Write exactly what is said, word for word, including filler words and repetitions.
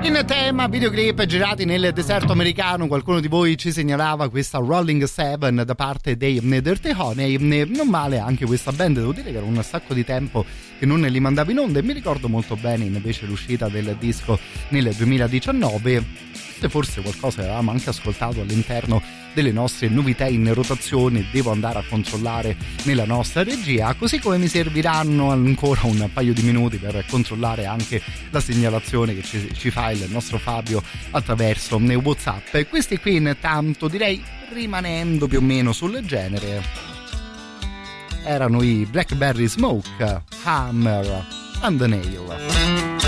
In tema videoclip girati nel deserto americano, qualcuno di voi ci segnalava questa Rolling Seven da parte dei Dirty Honey. Non male anche questa band, devo dire che era un sacco di tempo che non li mandavo in onda, e mi ricordo molto bene invece l'uscita del disco nel duemiladiciannove. Forse qualcosa avevamo anche ascoltato all'interno delle nostre novità in rotazione, devo andare a controllare nella nostra regia, così come mi serviranno ancora un paio di minuti per controllare anche la segnalazione che ci, ci fa il nostro Fabio attraverso WhatsApp. Questi qui intanto, direi, rimanendo più o meno sul genere, erano i Blackberry Smoke, Hammer and the Nail.